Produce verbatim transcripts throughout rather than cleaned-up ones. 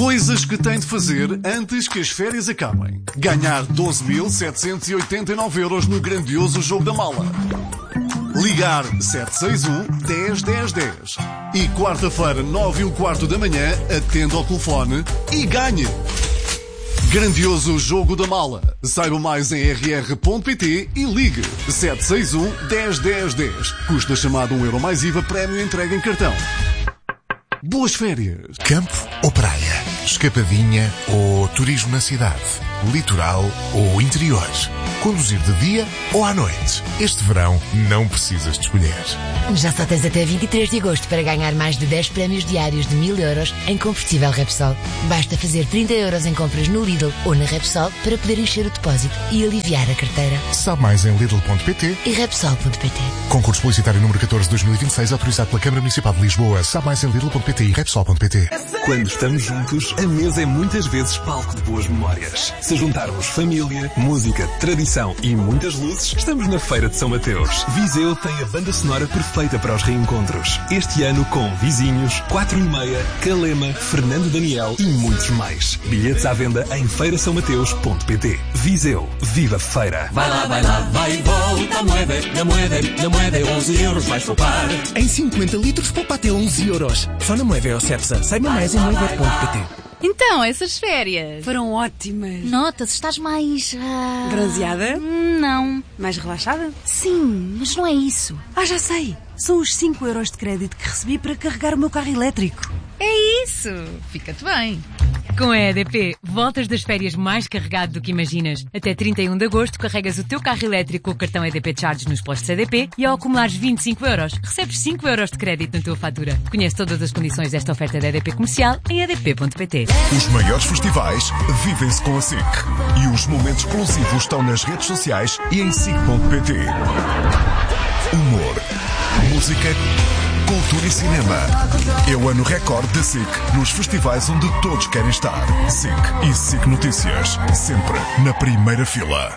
Coisas que tem de fazer antes que as férias acabem. Ganhar doze mil setecentos e oitenta e nove euros no grandioso Jogo da Mala. Ligar sete seis um, dez, dez, dez. E quarta-feira, nove e um quarto da manhã, atenda ao telefone e ganhe. Grandioso Jogo da Mala. Saiba mais em r r ponto p t e ligue sete seis um, dez, dez, dez. Custa chamada um euro mais I V A, prémio entregue em cartão. Boas férias. Campo ou praia? Escapadinha ou turismo na cidade? Litoral ou interior? Conduzir de dia ou à noite? Este verão não precisas de escolher. Já só tens até vinte e três de agosto para ganhar mais de dez prémios diários de mil euros em combustível Repsol. Basta fazer trinta euros em compras no Lidl ou na Repsol para poder encher o depósito e aliviar a carteira. Sabe mais em lidl ponto p t e repsol ponto p t. Concurso publicitário número catorze de dois mil e vinte e seis, autorizado pela Câmara Municipal de Lisboa. Sabe mais em lidl ponto p t e repsol ponto p t. Quando estamos juntos, a mesa é muitas vezes palco de boas memórias. Se juntarmos família, música, tradição e muitas luzes, estamos na Feira de São Mateus. Viseu tem a banda sonora perfeita para os reencontros. Este ano com Vizinhos, quatro e meia, Calema, Fernando Daniel e muitos mais. Bilhetes à venda em feira são mateus ponto p t. Viseu, viva a feira! Vai lá, vai lá, vai e volta, mueve, na mueve, na mueve, onze euros vais poupar. Em cinquenta litros poupa até onze euros. Só na Moeve ou Cepsa. Saiba mais em moeve ponto p t. Então, essas férias foram ótimas. Nota-se, estás mais... Uh... bronzeada? Não. Mais relaxada? Sim, mas não é isso. Ah, já sei. São os cinco euros de crédito que recebi para carregar o meu carro elétrico. É isso. Fica-te bem. Com a E D P, voltas das férias mais carregado do que imaginas. Até trinta e um de agosto, carregas o teu carro elétrico com o cartão E D P Charge nos postos E D P e ao acumulares vinte e cinco euros, recebes cinco euros de crédito na tua fatura. Conhece todas as condições desta oferta da E D P Comercial em e d p ponto p t. Os maiores festivais vivem-se com a S I C. E os momentos exclusivos estão nas redes sociais e em s i c ponto p t. Humor, música, cultura e cinema. É o ano recorde da S I C nos festivais onde todos querem estar. S I C e S I C Notícias, sempre na primeira fila.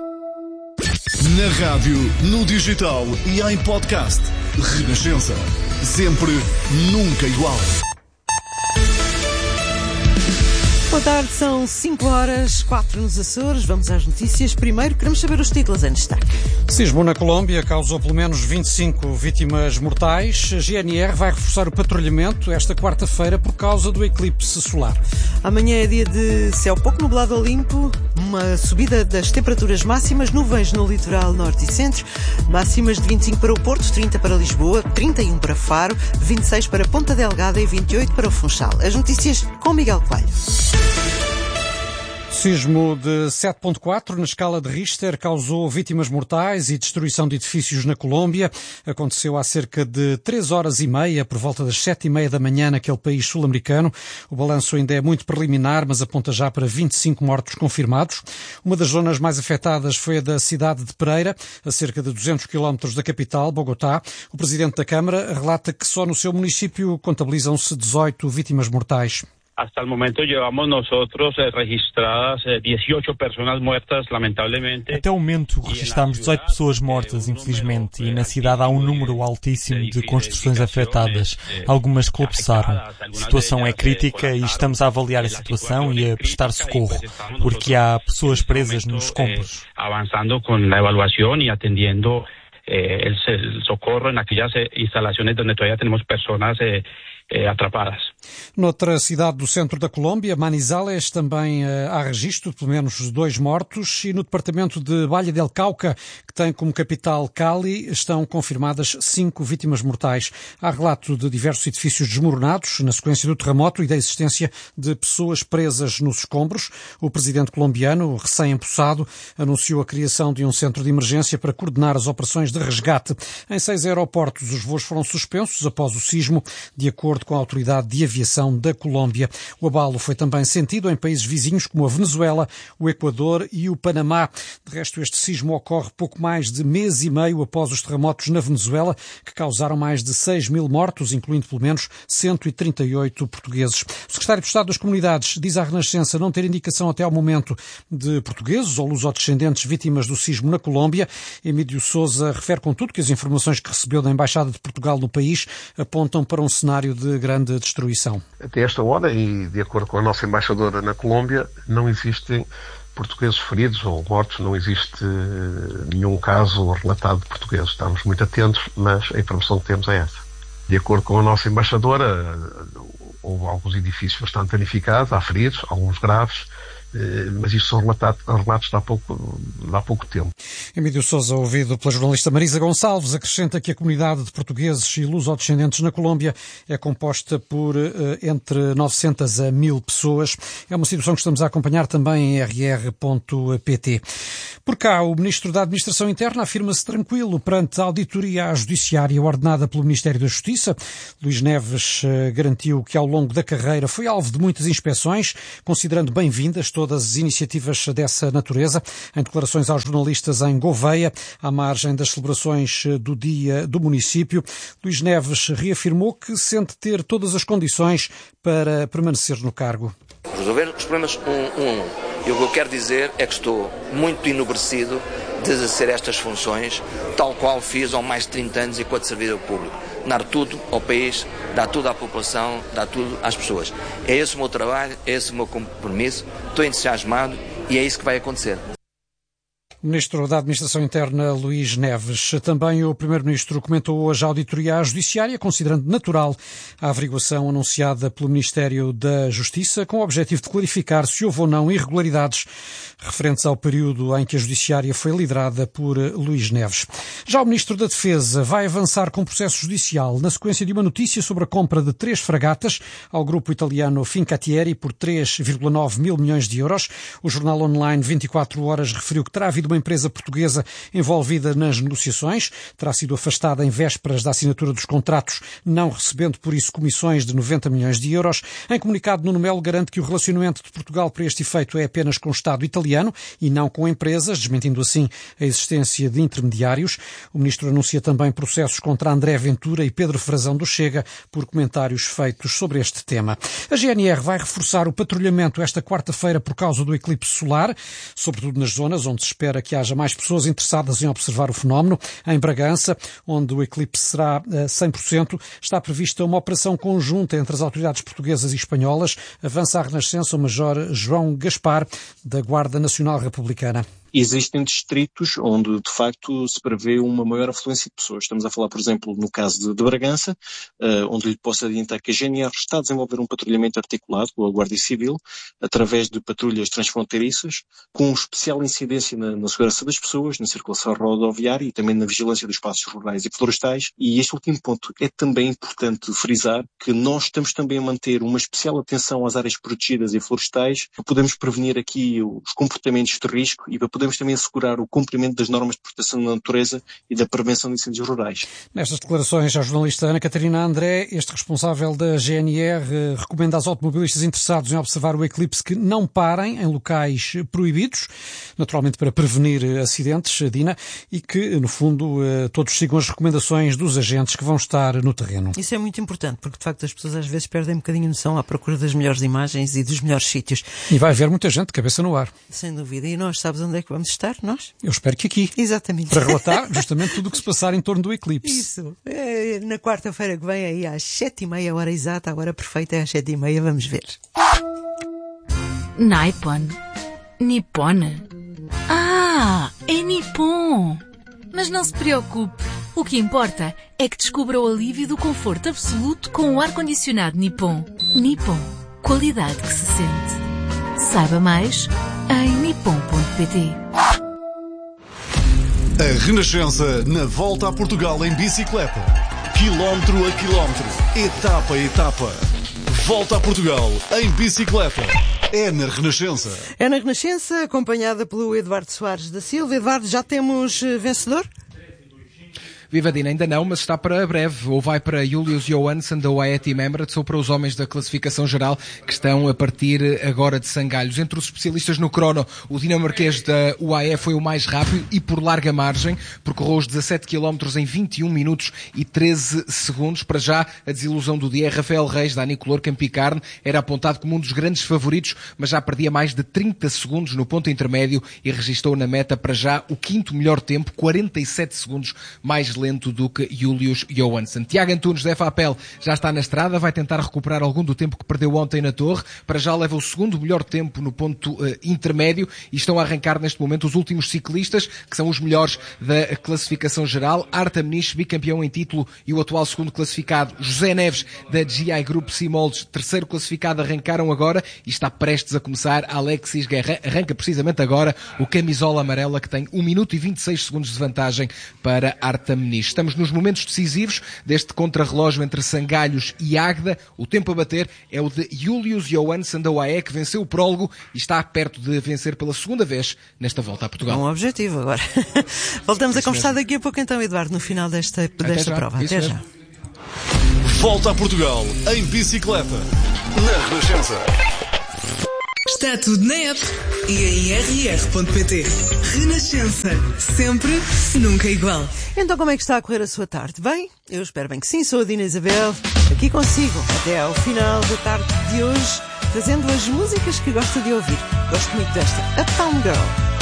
Na rádio, no digital e em podcast. Renascença. Sempre, nunca igual. Boa tarde, são cinco horas, quatro nos Açores. Vamos às notícias. Primeiro, queremos saber os títulos em destaque. Sismo na Colômbia causou pelo menos vinte e cinco vítimas mortais. A G N R vai reforçar o patrulhamento esta quarta-feira por causa do eclipse solar. Amanhã é dia de céu pouco nublado ou limpo, uma subida das temperaturas máximas, nuvens no litoral norte e centro, máximas de vinte e cinco para o Porto, trinta para Lisboa, trinta e um para Faro, vinte e seis para Ponta Delgada e vinte e oito para o Funchal. As notícias com Miguel Coelho. Sismo de sete ponto quatro na escala de Richter causou vítimas mortais e destruição de edifícios na Colômbia. Aconteceu há cerca de três horas e meia, por volta das sete e meia da manhã, naquele país sul-americano. O balanço ainda é muito preliminar, mas aponta já para vinte e cinco mortos confirmados. Uma das zonas mais afetadas foi a da cidade de Pereira, a cerca de duzentos quilómetros da capital, Bogotá. O presidente da Câmara relata que só no seu município contabilizam-se dezoito vítimas mortais. Hasta el momento llevamos nosotros eh, registradas eh, dezoito pessoas mortas, lamentavelmente. Até o momento registramos dezoito pessoas mortas, infelizmente, e na cidade há um número altíssimo de construções afetadas. Algumas colapsaram. A situação é crítica e estamos a avaliar a situação e a prestar socorro, porque há pessoas presas nos escombros. Avançando com a avaliação e atendendo eh, el socorro en aquellas eh, instalaciones donde todavía tenemos personas eh, eh, atrapadas. Noutra cidade do centro da Colômbia, Manizales, também uh, há registro de pelo menos dois mortos, e no departamento de Valle del Cauca, que tem como capital Cali, estão confirmadas cinco vítimas mortais. Há relato de diversos edifícios desmoronados na sequência do terremoto e da existência de pessoas presas nos escombros. O presidente colombiano, recém-empossado, anunciou a criação de um centro de emergência para coordenar as operações de resgate. Em seis aeroportos, os voos foram suspensos após o sismo, de acordo com a autoridade de aviação da Colômbia. O abalo foi também sentido em países vizinhos como a Venezuela, o Equador e o Panamá. De resto, este sismo ocorre pouco mais de mês e meio após os terremotos na Venezuela, que causaram mais de seis mil mortos, incluindo pelo menos cento e trinta e oito portugueses. O secretário de Estado das Comunidades diz à Renascença não ter indicação até ao momento de portugueses ou lusodescendentes vítimas do sismo na Colômbia. Emílio Sousa refere, contudo, que as informações que recebeu da Embaixada de Portugal no país apontam para um cenário de grande destruição. competição. Até esta hora, e de acordo com a nossa embaixadora na Colômbia, não existem portugueses feridos ou mortos, não existe nenhum caso relatado de portugueses. Estamos muito atentos, mas a informação que temos é essa. De acordo com a nossa embaixadora, houve alguns edifícios bastante danificados, há feridos, alguns graves, mas isto são relatados, relatos de há pouco, de há pouco tempo. Emílio Sousa, ouvido pela jornalista Marisa Gonçalves, acrescenta que a comunidade de portugueses e lusodescendentes na Colômbia é composta por entre novecentas a mil pessoas. É uma situação que estamos a acompanhar também em r r ponto p t. Por cá, o Ministro da Administração Interna afirma-se tranquilo perante a auditoria à Judiciária ordenada pelo Ministério da Justiça. Luís Neves garantiu que ao longo da carreira foi alvo de muitas inspeções, considerando bem-vindas todas as iniciativas dessa natureza. Em declarações aos jornalistas em Gouveia, à margem das celebrações do Dia do Município, Luís Neves reafirmou que sente ter todas as condições para permanecer no cargo. Resolver os problemas um, um. E o que eu quero dizer é que estou muito enobrecido de exercer estas funções, tal qual fiz há mais de trinta anos enquanto servidor público. Dar tudo ao país, dar tudo à população, dar tudo às pessoas. É esse o meu trabalho, é esse o meu compromisso, estou entusiasmado e é isso que vai acontecer. O Ministro da Administração Interna, Luís Neves. Também o Primeiro-Ministro comentou hoje a auditoria à Judiciária, considerando natural a averiguação anunciada pelo Ministério da Justiça, com o objetivo de clarificar se houve ou não irregularidades referentes ao período em que a Judiciária foi liderada por Luís Neves. Já o Ministro da Defesa vai avançar com processo judicial na sequência de uma notícia sobre a compra de três fragatas ao grupo italiano Fincantieri por três vírgula nove mil milhões de euros. O jornal online vinte e quatro horas referiu que terá havido uma empresa portuguesa envolvida nas negociações, terá sido afastada em vésperas da assinatura dos contratos, não recebendo por isso comissões de noventa milhões de euros. Em comunicado, Nuno Melo garante que o relacionamento de Portugal para este efeito é apenas com o Estado italiano e não com empresas, desmentindo assim a existência de intermediários. O ministro anuncia também processos contra André Ventura e Pedro Frazão do Chega por comentários feitos sobre este tema. A G N R vai reforçar o patrulhamento esta quarta-feira por causa do eclipse solar, sobretudo nas zonas onde se espera que haja mais pessoas interessadas em observar o fenómeno. Em Bragança, onde o eclipse será cem por cento, está prevista uma operação conjunta entre as autoridades portuguesas e espanholas. Avança a Renascença o Major João Gaspar, da Guarda Nacional Republicana. Existem distritos onde, de facto, se prevê uma maior afluência de pessoas. Estamos a falar, por exemplo, no caso de, de Bragança, uh, onde lhe posso adiantar que a G N R está a desenvolver um patrulhamento articulado com a Guarda Civil, através de patrulhas transfronteiriças, com especial incidência na, na segurança das pessoas, na circulação rodoviária e também na vigilância dos espaços rurais e florestais. E este último ponto é também importante frisar que nós estamos também a manter uma especial atenção às áreas protegidas e florestais, para podermos prevenir aqui os comportamentos de risco e para poder podemos também assegurar o cumprimento das normas de proteção da natureza e da prevenção de incêndios rurais. Nestas declarações, a jornalista Ana Catarina André, este responsável da G N R, recomenda aos automobilistas interessados em observar o eclipse que não parem em locais proibidos, naturalmente para prevenir acidentes, Dina, e que, no fundo, todos sigam as recomendações dos agentes que vão estar no terreno. Isso é muito importante, porque de facto as pessoas às vezes perdem um bocadinho noção à procura das melhores imagens e dos melhores sítios. E vai haver muita gente de cabeça no ar. Sem dúvida. E nós, sabes onde é que vamos estar, nós? Eu espero que aqui. Exatamente. Para relatar justamente tudo o que se passar em torno do eclipse. Isso. É, na quarta-feira que vem, aí às sete e meia, a hora exata, a hora perfeita é às sete e meia, vamos ver. Nippon. Nippon. Ah, é Nippon. Mas não se preocupe. O que importa é que descubra o alívio do conforto absoluto com o ar-condicionado Nippon. Nippon. Qualidade que se sente. Saiba mais em nippon ponto pt. A Renascença na volta a Portugal em bicicleta. Quilómetro a quilómetro. Etapa a etapa. Volta a Portugal em bicicleta. É na Renascença. É na Renascença, acompanhada pelo Eduardo Soares da Silva. Eduardo, já temos vencedor? Viva Dina, ainda não, mas está para breve. Ou vai para Julius Johansson da U A E Team Emirates ou para os homens da classificação geral que estão a partir agora de Sangalhos. Entre os especialistas no crono, o dinamarquês da U A E foi o mais rápido e por larga margem. Percorreu os dezassete quilómetros em vinte e um minutos e treze segundos. Para já, a desilusão do dia é Rafael Reis, da Anicolor Campicarne. Era apontado como um dos grandes favoritos, mas já perdia mais de trinta segundos no ponto intermédio e registou na meta para já o quinto melhor tempo, quarenta e sete segundos mais mais lento do que Julius Johansson. Tiago Antunes da F A P E L já está na estrada, vai tentar recuperar algum do tempo que perdeu ontem na Torre. Para já leva o segundo melhor tempo no ponto uh, intermédio e estão a arrancar neste momento os últimos ciclistas, que são os melhores da classificação geral. Artem Nish, bicampeão em título, e o atual segundo classificado, José Neves, da G I Group Simoldes, terceiro classificado, arrancaram agora e está prestes a começar Alexis Guerra. Arranca precisamente agora o camisola amarela, que tem um minuto e vinte e seis segundos de vantagem para Artem Nish. Estamos nos momentos decisivos deste contrarrelógio entre Sangalhos e Águeda. O tempo a bater é o de Julius Johansson da U A E, que venceu o prólogo e está perto de vencer pela segunda vez nesta volta a Portugal. Um objetivo agora. Voltamos a conversar daqui a pouco então, Eduardo, no final desta, desta já, prova. Até mesmo. já. Volta a Portugal em bicicleta, na Renascença. Está tudo na app e em r r ponto p t. Renascença. Sempre, nunca igual. Então como é que está a correr a sua tarde? Bem? Eu espero bem que sim. Sou a Dina Isabel, aqui consigo até ao final da tarde de hoje, trazendo as músicas que gosta de ouvir. Gosto muito desta, Uptown Girl.